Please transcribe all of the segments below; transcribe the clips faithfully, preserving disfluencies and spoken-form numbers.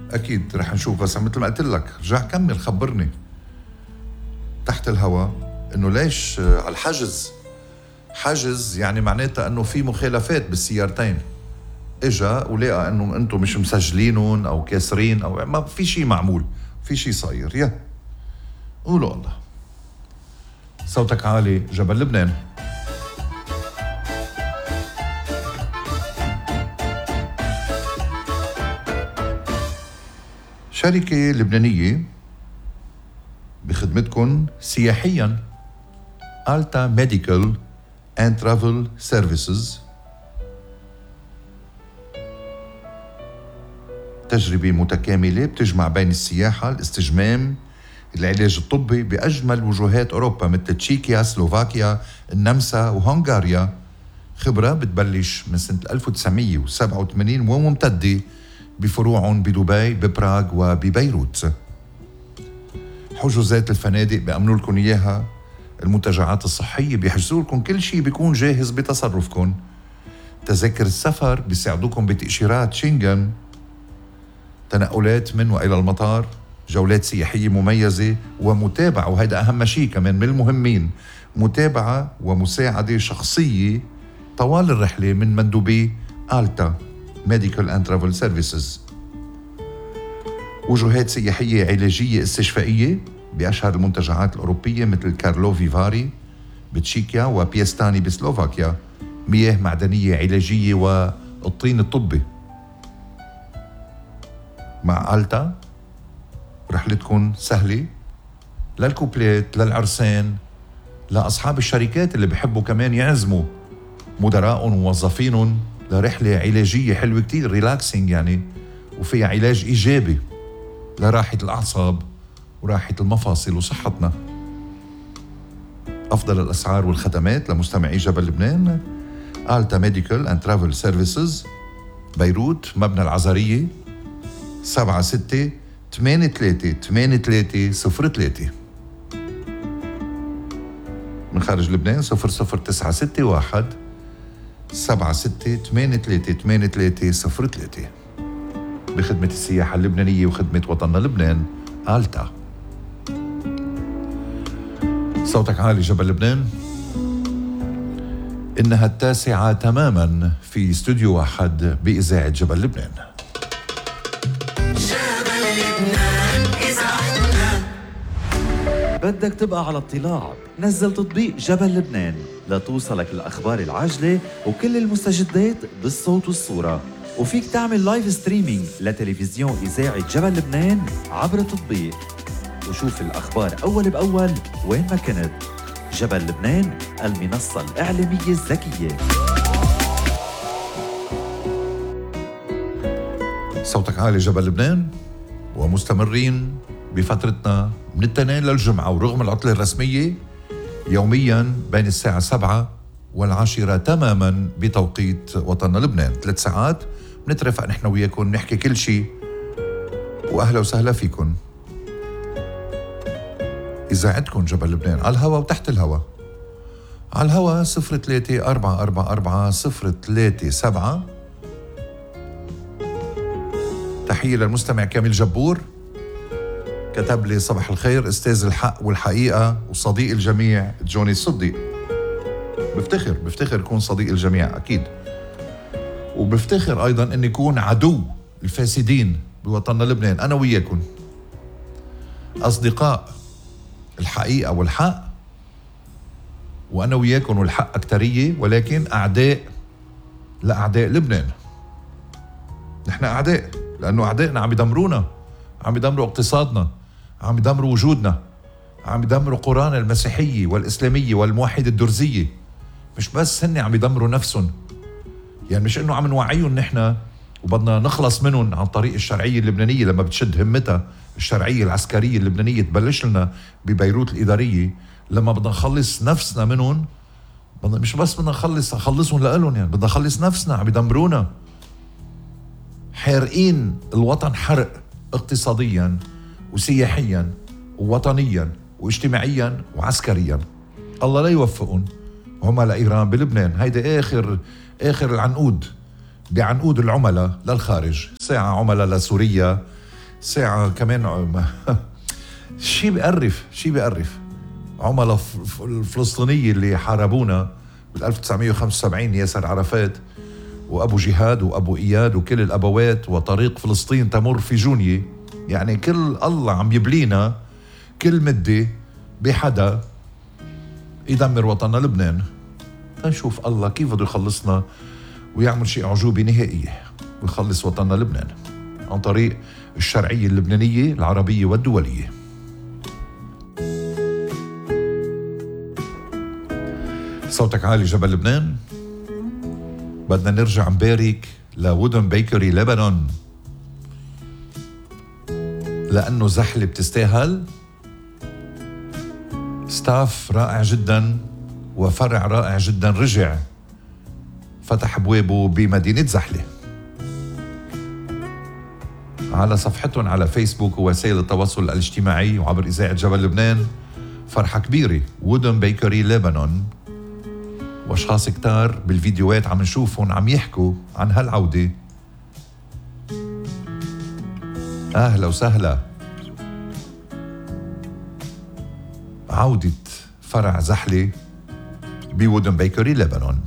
أكيد رح نشوف، بس مثل ما قلت لك رجع كمل خبرني تحت الهواء إنه ليش على الحجز. حجز يعني معناتها إنه في مخالفات بالسيارتين، إجا ولقى إنه أنتم مش مسجلينهم أو كاسرين أو ما في شيء معمول، في شيء صاير. يا قولوا الله. صوتك عالي جبل لبنان. شركة لبنانية بخدمتكم سياحياً، ألتا ميديكال أند ترافل سيرفيسز، تجربة متكاملة بتجمع بين السياحة، الاستجمام، العلاج الطبي بأجمل وجهات أوروبا مثل تشيكيا، سلوفاكيا، النمسا وهنغاريا. خبرة بتبلش من سنة ألف وتسعمية وسبعة وثمانين وممتدة بفروع بدبي، ببراغ وببيروت. حجوزات الفنادق بيأمنوا لكم إياها، المنتجعات الصحية بيحجزوا لكم كل شيء بيكون جاهز بتصرفكم، تذاكر السفر بيساعدوكم بتأشيرات شنغن، تنقلات من وإلى المطار، جولات سياحية مميزة ومتابعة، وهذا أهم شيء كمان من المهمين، متابعة ومساعدة شخصية طوال الرحلة من مندوبي ألتا ميديكال أند ترافل سيرفيسز. وجهات سياحية علاجية استشفائية بأشهر المنتجعات الأوروبية مثل كارلوفي فاري بتشيكيا وبيستاني بسلوفاكيا، مياه معدنية علاجية والطين الطبي. مع ألتا رحلتكم سهلة للكوبلات، للعرسان، لأصحاب الشركات اللي بيحبوا كمان يعزموا مدراءهم وموظفينهم لرحلة علاجية حلوة كتير، ريلاكسينج يعني، وفيها علاج إيجابي لراحة الأعصاب وراحة المفاصل وصحتنا. أفضل الأسعار والخدمات لمستمعي جبل لبنان. ألتا ميديكال أند ترافل سيرفيسز، بيروت، مبنى العزرية، سبعة ستة ثمانية ثلاثة ثمانية ثلاثة صفر ثلاثة. من خارج لبنان صفر صفر تسعة ستة واحد سبعة ستة ثمانية ثلاثة ثمانية ثلاثة صفر ثلاثة. بخدمة السياحة اللبنانية وخدمة وطننا لبنان ألتا. صوتك عالي جبل لبنان. إنها التاسعة تماما في استوديو واحد بإذاعة جبل لبنان. جبل لبنان إذاعتنا. بدك تبقى على اطلاع؟ نزل تطبيق جبل لبنان لتوصلك الأخبار العاجلة وكل المستجدات بالصوت والصورة، وفيك تعمل لايف ستريمينج لتلفزيون إذاعة جبل لبنان عبر التطبيق، وشوف الأخبار أول بأول وين ما كنت. جبل لبنان، المنصة الإعلامية الذكية. صوتك عالي جبل لبنان، ومستمرين بفترتنا من الاثنين للجمعة ورغم العطلة الرسمية يوميا بين الساعة سبعة والعاشرة تماما بتوقيت وطننا لبنان. ثلاث ساعات بنترافق نحن وياكم نحكي كل شيء، وأهلا وسهلا فيكم. إذاعتكم جبل لبنان على الهوا وتحت الهوا. على الهوا صفر ثلاثة أربعة أربعة أربعة صفر ثلاثة سبعة. تحية للمستمع كامل جبور، كتب لي صباح الخير أستاذ الحق والحقيقة وصديق الجميع جوني الصديق. بفتخر بفتخر يكون صديق الجميع أكيد، وبفتخر أيضا أن يكون عدو الفاسدين بوطننا لبنان. أنا وياكم أصدقاء الحقيقة والحق، وأنا وياكم والحق أكترية، ولكن أعداء لأعداء لبنان. نحن أعداء لأنه أعدائنا عم يدمرونا، عم يدمروا اقتصادنا، عم يدمروا وجودنا، عم يدمروا قرانا المسيحية والإسلامية والموحدة الدرزية. مش بس هن عم يدمروا نفسهم، يعني مش إنه عم نوعيهم نحن وبدنا نخلص منهم عن طريق الشرعية اللبنانية لما بتشد همتها الشرعية العسكرية اللبنانية تبلش لنا ببيروت الإدارية. لما بدنا نخلص نفسنا منهم، بدنا مش بس بدنا نخلص نخلصهم لألهم، يعني بدنا نخلص نفسنا. عم يدمرونا، حارقين الوطن حرق اقتصاديا وسياحيا ووطنيا واجتماعيا وعسكريا. الله لا يوفقهم هم لإيران بلبنان. هيدا آخر آخر العنقود بعنقود العملاء للخارج. ساعة عملاء لسوريا، ساعة كمان شيء بقرف شيء بقرف. عملاء الفلسطينية اللي حاربونا بال ألف وتسعمية وخمسة وسبعين، ياسر عرفات وأبو جهاد وأبو إياد وكل الأبوات، وطريق فلسطين تمر في جونية. يعني كل الله عم يبلينا كل مدة بحدا يدمر وطننا لبنان. تنشوف الله كيف بده يخلصنا ويعمل شيء أعجوبة نهائية ويخلص وطننا لبنان عن طريق الشرعية اللبنانية العربية والدولية. صوتك عالي جبل لبنان. بدنا نرجع نبارك لودن بيكري لبنان، لأنه زحلة بتستاهل. ستاف رائع جدا وفرع رائع جدا رجع فتح بوابه بمدينة زحلة. على صفحتهم على فيسبوك ووسائل التواصل الاجتماعي وعبر إذاعة جبل لبنان فرحة كبيرة، وودن بيكري لبنان، واشخاص كتار بالفيديوهات عم نشوفهم عم يحكوا عن هالعودة. اهلا وسهلا. عودة فرع زحلة بودن بيكري لبنان،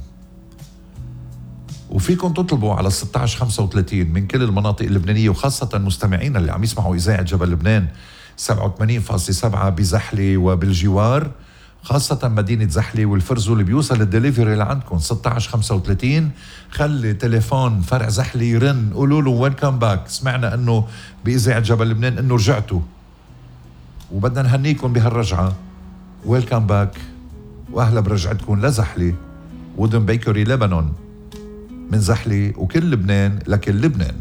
وفيكم تطلبوا على ستة عشر خمسة وثلاثين من كل المناطق اللبنانية، وخاصة مستمعينا اللي عم يسمعوا إذاعة جبل لبنان سبعة وثمانين فاصلة سبعة بزحلة وبالجوار، خاصة مدينة زحلة والفرزو اللي بيوصل الدليفري لعندكم ستة عشر خمسة وثلاثين. خلي تليفون فرع زحلة يرن، قولوا له ويلكم باك، سمعنا انه بإذاعة جبل لبنان انه رجعتوا وبدنا نهنيكم بهالرجعة. ويلكم باك واهلا برجعتكم لزحلة، وودن بيكري لبنان، من زحلة وكل لبنان لكل لبنان.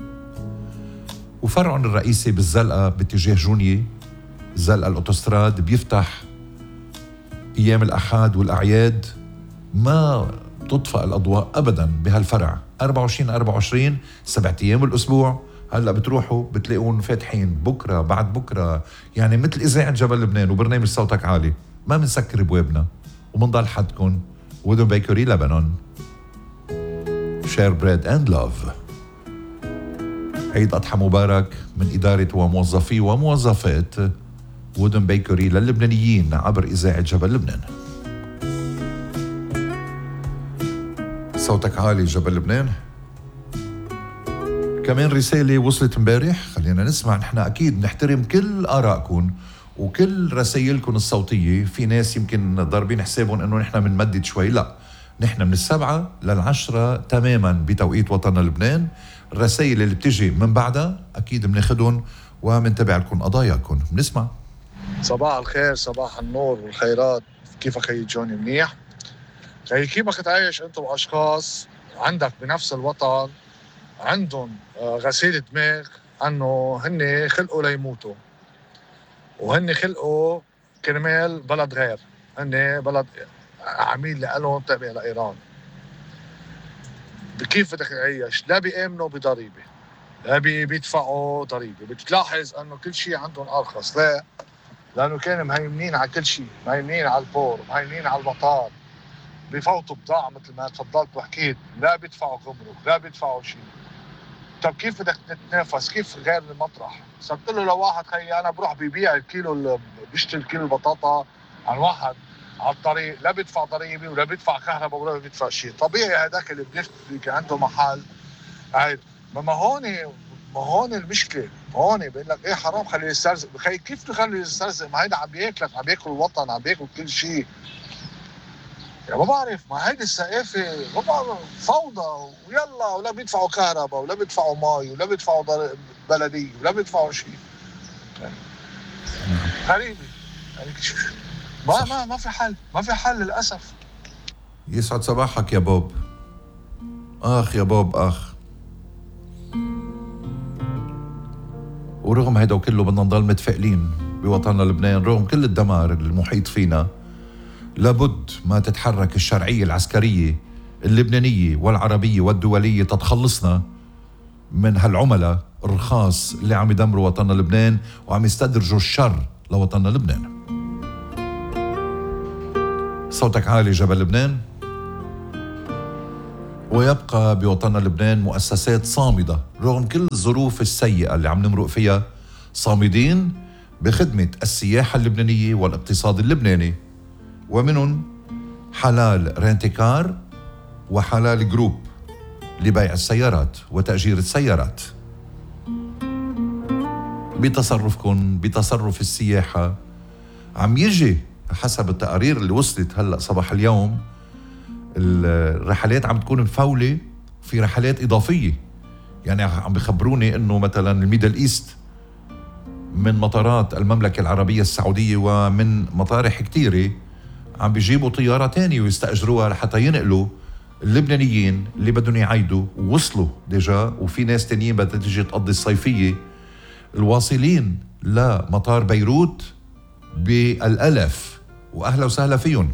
وفرعهم الرئيسي بالزلقة باتجاه جونية، الزلقة الأوتوستراد بيفتح أيام الأحد والأعياد، ما تطفأ الأضواء أبدا بهالفرع، أربعة وعشرين أربعة وعشرين سبعة أيام الأسبوع. هلأ بتروحوا بتلاقون فاتحين بكرة بعد بكرة، يعني مثل إذاعة جبل لبنان وبرنامج صوتك عالي، ما منسكر بوابنا ومنضل حدكم. وودن بيكري لبنان، شير بريد اند لوف. عيد أضحى مبارك من إدارة وموظفي وموظفات وودن بيكري للبنانيين عبر إذاعة جبل لبنان. صوتك عالي جبل لبنان. كمان رسالة وصلت امبارح، خلينا نسمع. نحن أكيد نحترم كل آرائكم وكل رسائلكم الصوتية. في ناس يمكن ضاربين حسابهم أنه نحن بنمدد شوي، لا، نحن من السبعة للعشرة تماما بتوقيت وطننا لبنان. الرسائل اللي بتجي من بعدها أكيد بناخدهم ومنتبع لكم قضاياكم. بنسمع. صباح الخير، صباح النور والخيرات. كيفك خيي جوني؟ منيح خيي؟ كيفك تعيش انت واشخاص عندك بنفس الوطن عندهم غسيل دماغ انه هن خلقوا ليموتوا، وهن خلقوا كرمال بلد غير، هن بلد عميل لهم تابع لايران. كيف بدك تعيش؟ لا بيامنوا بضريبه، لا بيدفعوا ضريبه. بتلاحظ انه كل شيء عندهم ارخص. لا، لانه كانوا مهيمنين على كل شيء، مهيمنين على البور، مهيمنين على المطار، بفوتوا بضاعه مثل ما تفضلت وحكيت، لا بيدفعوا جمرك، لا بيدفعوا شيء. طب كيف بدك تتنافس؟ كيف غير المطرح؟ صرت له لواحد خيي انا بروح ببيع الكيلو، بيشتري الكيلو البطاطا عن واحد على الطريق، لا بيدفع ضريبه ولا بيدفع كهرباء ولا بيدفع شيء. طبيعي هذاك اللي بيشتري عنده محل عيب. ما هون ما هون المشكله، هون بقول لك ايه حرام خليه يسترزق. بخي كيف تخليه يسترزق؟ ما هيدا عم بياكلك، عم بياكل الوطن، عم بياكل كل شيء. يعني ما بعرف، ما هيدي الثقافه ما بعرف، فوضى ويلا، ولا بيدفعوا كهرباء ولا بيدفعوا مي ولا بيدفعوا بلديه ولا بيدفعوا شيء. غريبه يعني. ما ما ما في حل، ما في حل للاسف. يسعد صباحك يا بوب. اخ يا بوب اخ. ورغم هيدا وكله بدنا نضل متفائلين بوطننا لبنان رغم كل الدمار المحيط فينا. لابد ما تتحرك الشرعية العسكرية اللبنانية والعربية والدولية تتخلصنا من هالعملاء الرخاص اللي عم يدمروا وطننا لبنان وعم يستدرجوا الشر لوطننا لبنان. صوتك عالي جبل لبنان. ويبقى بوطننا لبنان مؤسسات صامدة رغم كل الظروف السيئة اللي عم نمرق فيها، صامدين بخدمة السياحة اللبنانية والاقتصاد اللبناني، ومنهم حلال رينتيكار وحلال جروب لبيع السيارات وتأجير السيارات. بتصرفكم بتصرف السياحة عم يجي حسب التقارير اللي وصلت هلأ صباح اليوم، الرحلات عم تكون مفولة، في رحلات إضافية. يعني عم بخبروني إنه مثلا الميدل إيست من مطارات المملكة العربية السعودية ومن مطارح كتيرة عم بيجيبوا طيارة تانية ويستأجروها لحتى ينقلوا اللبنانيين اللي بدهم يعيدوا ووصلوا ديجا، وفي ناس تانيين بدها تيجي تقضي الصيفية، الواصلين لمطار بيروت بالألف، وأهلا وسهلا فيهم.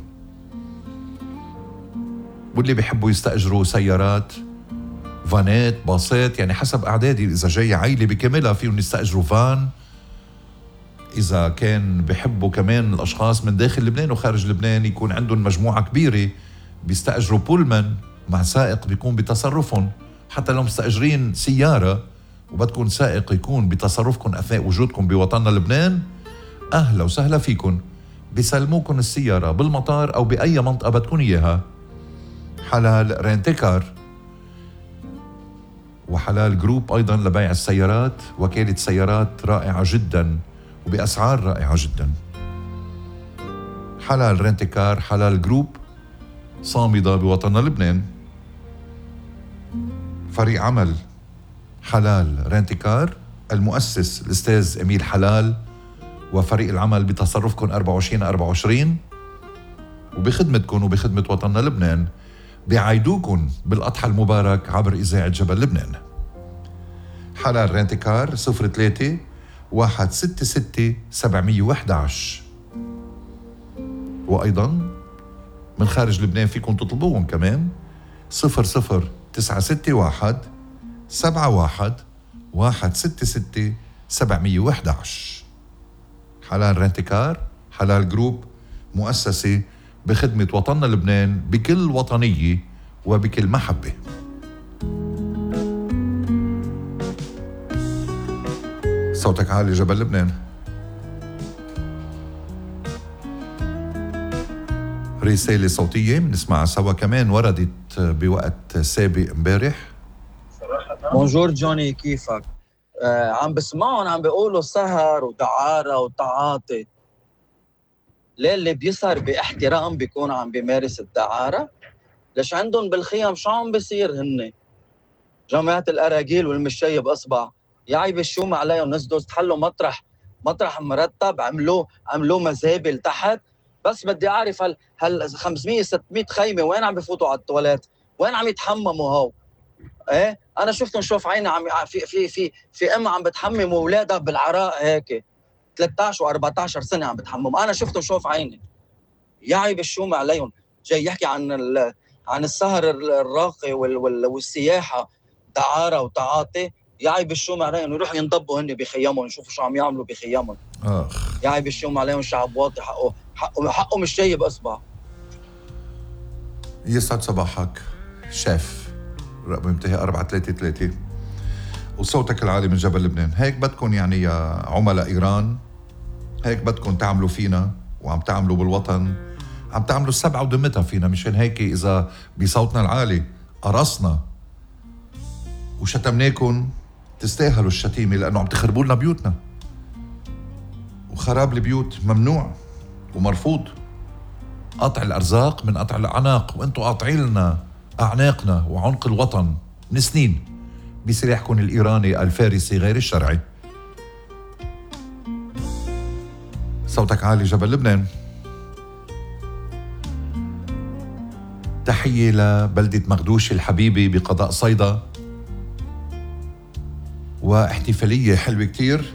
واللي بيحبوا يستأجروا سيارات، فانات، باصات، يعني حسب أعدادي، إذا جاي عائلة بكاملها فيهم يستأجروا فان. إذا كان بيحبوا كمان الأشخاص من داخل لبنان وخارج لبنان يكون عندهم مجموعة كبيرة بيستأجروا بولمان مع سائق بيكون بتصرفهم. حتى لو مستأجرين سيارة وبدكم سائق يكون بتصرفكم أثناء وجودكم بوطننا لبنان، أهلا وسهلا فيكم، بيسلموكم السيارة بالمطار أو بأي منطقة بدكم إياها. حلال رينتيكار وحلال جروب أيضا لبيع السيارات، وكالة سيارات رائعة جدا وبأسعار رائعة جدا. حلال رينتيكار، حلال جروب، صامدة بوطننا لبنان. فريق عمل حلال رينتيكار المؤسس الأستاذ أميل حلال، وفريق العمل بتصرفكم أربعة وعشرين أربعة وعشرين وبخدمتكم وبخدمة وطننا لبنان، بيعيدوكم بالأضحى المبارك عبر إذاعة جبل لبنان. حلال رينتيكار صفر ثلاثة واحد ستة ستة سبعمية وإحدى عشر. وأيضا من خارج لبنان فيكم تطلبوهم كمان صفر صفر تسعة ستة واحد سبعة واحد واحد ستة ستة سبعمية وإحدى عشر. حلال رينتيكار، حلال جروب، مؤسسة بخدمة وطننا لبنان بكل وطنية وبكل محبة. صوتك عالي جبل لبنان. رسالة صوتية بنسمعها سوا كمان، وردت بوقت سابق امبارح. بونجور جوني، كيفك؟ آه عم بسمعهم عم بيقولوا سهر ودعارة وتعاطي. ليه اللي بيسهر باحترام بيكون عم بيمارس الدعارة؟ ليش عندهم بالخيام شو عم بيصير هن؟ جماعة الأراجيل والمشاي بأصبع، يا عيب الشوم عليهم، نزلوا تحلوا مطرح مطرح مرتب، عملوه عملوه مزابل تحت. بس بدي أعرف هال هال خمسمية ستمية خيمة وين عم بفوتوا على التواليت؟ وين عم يتحمموا هو؟ ايه انا شفتهم شوف عيني عم في في في في ام عم بتحمم اولادها بالعراء هيك ثلاثة عشر و14 سنه عم بتحمم، انا شفتهم شوف عيني. يعيب الشوم عليهم، جاي يحكي عن عن السهر الراقي وال وال والسياحه دعاره وتعاطي. يعيب الشوم عليهم، يروحوا ينضبوا هن بخيامهم، يشوفوا شو عم يعملوا بخيامهم. اخ يعيب الشوم عليهم، شعب واطي حقه حقه حقه مش جاي باصبع. يسعد صباحك شيف، رقم منتهي أربعة ثلاثة ثلاثة، وصوتك العالي من جبل لبنان. هيك بدكم يعني يا عملاء إيران، هيك بدكم تعملوا فينا وعم تعملوا بالوطن، عم تعملوا السبعة ودمتها فينا. مشان هيك إذا بصوتنا العالي قرصنا وشتمناكم تستاهلوا الشتيمة، لأنه عم تخربوا لنا بيوتنا، وخراب البيوت ممنوع ومرفوض. قطع الأرزاق من قطع الأعناق، وأنتوا قاطعين لنا أعناقنا وعنق الوطن من سنين بسلاحكم الإيراني الفارسي غير الشرعي. صوتك عالي جبل لبنان. تحية لبلدة مغدوش الحبيبة بقضاء صيدا، واحتفالية حلوة كتير.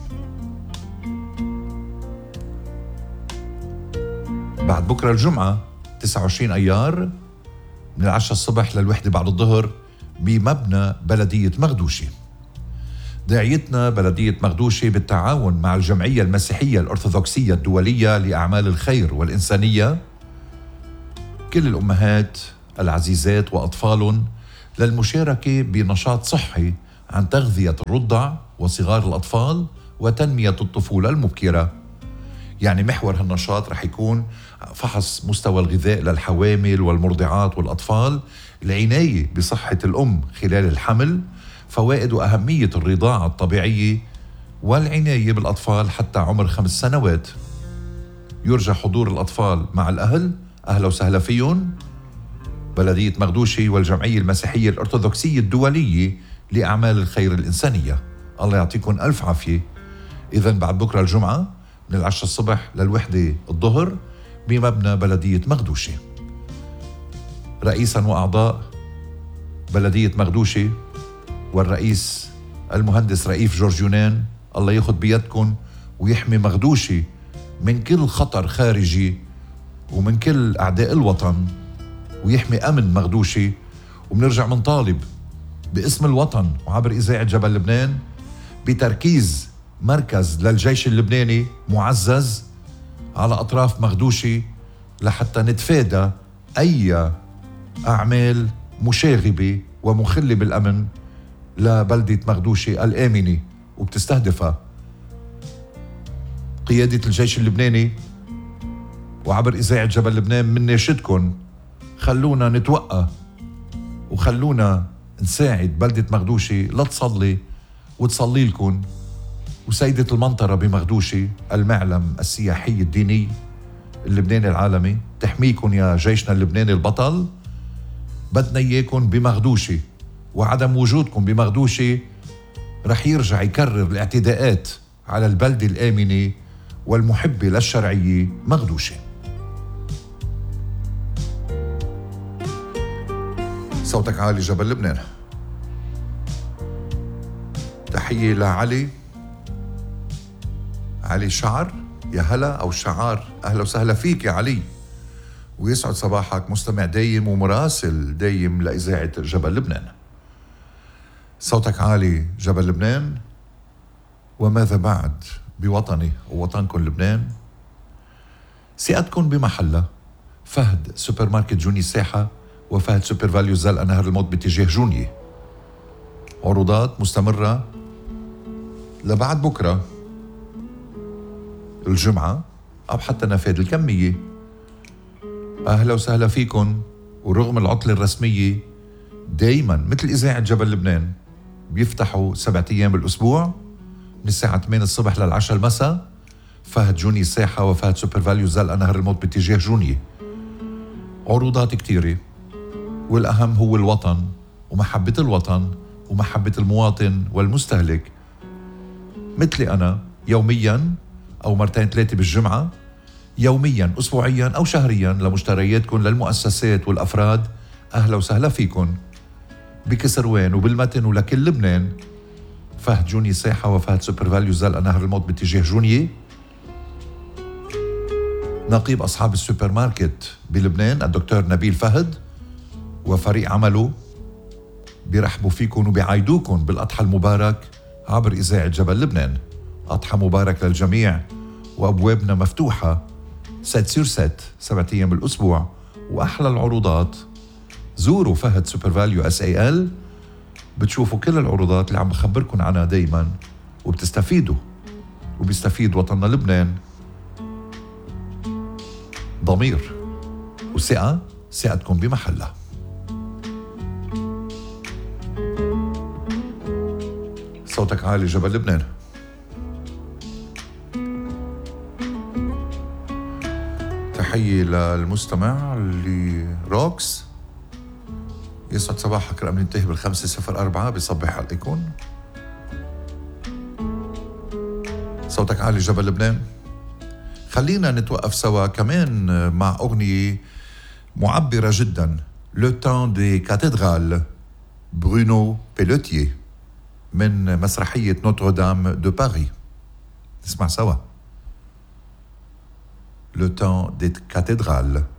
بعد بكرة الجمعة تسعة وعشرين أيار من العشرة الصبح للوحدة بعد الظهر بمبنى بلدية مغدوشة. داعيتنا بلدية مغدوشة بالتعاون مع الجمعية المسيحية الأرثوذكسية الدولية لأعمال الخير والإنسانية، كل الأمهات العزيزات وأطفالهم للمشاركة بنشاط صحي عن تغذية الرضع وصغار الأطفال وتنمية الطفولة المبكرة. يعني محور هالنشاط رح يكون فحص مستوى الغذاء للحوامل والمرضعات والأطفال، العناية بصحة الأم خلال الحمل، فوائد وأهمية الرضاعة الطبيعية، والعناية بالأطفال حتى عمر خمس سنوات. يرجى حضور الأطفال مع الأهل، أهلا وسهلا فيهم. بلدية مغدوشي والجمعية المسيحية الأرثوذكسية الدولية لأعمال الخير الإنسانية. الله يعطيكم ألف عافية. إذن بعد بكرة الجمعة من العشرة الصبح للوحدة الظهر بمبنى بلدية مغدوشي. رئيسا وأعضاء بلدية مغدوشي والرئيس المهندس رئيف جورج يونان. الله ياخد بيدكم ويحمي مغدوشي من كل خطر خارجي ومن كل أعداء الوطن، ويحمي أمن مغدوشي. وبنرجع منطالب باسم الوطن وعبر إذاعة جبل لبنان بتركيز مركز للجيش اللبناني معزز على أطراف مغدوشي لحتى نتفادى أي أعمال مشاغبة ومخلة بالأمن لبلدة مغدوشي الآمنة، وبتستهدفها قيادة الجيش اللبناني. وعبر إذاعة جبل لبنان من ناشدكم خلونا نتوقع وخلونا نساعد بلدة مغدوشي لتصلي وتصلي لكم، وسيدة المنطرة بمغدوشي المعلم السياحي الديني اللبناني العالمي تحميكم يا جيشنا اللبناني البطل. بدنا إياكم بمغدوشي، وعدم وجودكم بمغدوشي رح يرجع يكرر الاعتداءات على البلدة الآمنة والمحبة للشرعية مغدوشي. صوتك عالي جبل لبنان. تحية لعلي علي شعر، يا هلا أو شعار، أهلا وسهلا فيك يا علي، ويسعد صباحك مستمع دايم ومراسل دايم لإذاعة جبل لبنان. صوتك عالي جبل لبنان. وماذا بعد بوطني ووطنكم لبنان؟ ثقتكم بمحلة. فهد سوبر ماركت جوني الساحة وفهد سوبر فاليو زلقة نهر الموت باتجاه جوني. عروضات مستمرة لبعد بكرة الجمعة أو حتى نفاذ الكمية. أهلا وسهلا فيكم. ورغم العطلة الرسمية دايما مثل إذاعة جبل لبنان بيفتحوا سبعة أيام بالأسبوع من الساعة ثمانية الصبح للعشرة المساء. فهد جوني الساحة وفهد سوبر فاليو زلقة نهر الموت باتجاه جوني. عروضات كتيرة، والأهم هو الوطن ومحبة الوطن ومحبة المواطن والمستهلك. مثلي أنا يومياً أو مرتين ثلاثة بالجمعة، يومياً أسبوعياً أو شهرياً لمشترياتكم للمؤسسات والأفراد. أهلا وسهلا فيكم بكسروان وبالمتن ولكل لبنان. فهد جوني ساحة وفهد سوبر فاليو زلقة نهر الموت باتجاه جوني. نقيب أصحاب السوبر ماركت بلبنان الدكتور نبيل فهد وفريق عمله بيرحبوا فيكم وبيعايدوكم بالأضحى المبارك عبر إذاعة جبل لبنان. أضحى مبارك للجميع، وأبوابنا مفتوحة ست سور ست سبعة أيام بالأسبوع. وأحلى العروضات زوروا فهد سوبر فاليو اس اي ال، بتشوفوا كل العروضات اللي عم بخبركم عنها دايما، وبتستفيدوا وبيستفيد وطننا لبنان. ضمير وثقة، ثقتكم بمحلها. صوتك عالي جبل لبنان. تحية للمستمع اللي روكس، يسعد صباحك. رقم ينتهي بالخمسة صفر أربعة بيصبح عليكم. صوتك عالي جبل لبنان. خلينا نتوقف سوا كمان مع أغنية معبرة جدا، Le temps des cathédrales، برونو بيلوتيي من مسرحية نوتردام دو باري. نسمع سوا Le temps des cathédrales.